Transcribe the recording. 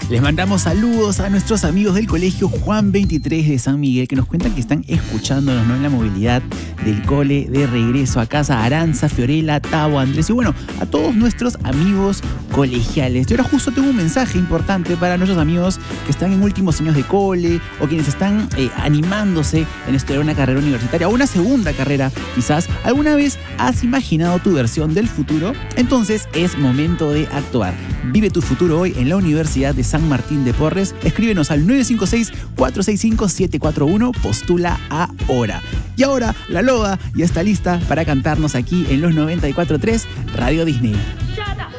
Les mandamos saludos a nuestros amigos del Colegio Juan 23 de San Miguel, que nos cuentan que están escuchándonos, ¿no?, en la movilidad del cole de regreso a casa. Aranza, Fiorella, Tavo, Andrés y bueno, a todos nuestros amigos colegiales. Y ahora justo tengo un mensaje importante para nuestros amigos que están en últimos años de cole o quienes están animándose en estudiar una carrera universitaria o una segunda carrera quizás. ¿Alguna vez has imaginado tu versión del futuro? Entonces es momento de actuar. Vive tu futuro hoy en la Universidad de San Martín de Porres. Escríbenos al 956-465-741. Postula ahora. Y ahora la Loba ya está lista para cantarnos aquí en los 94.3 Radio Disney.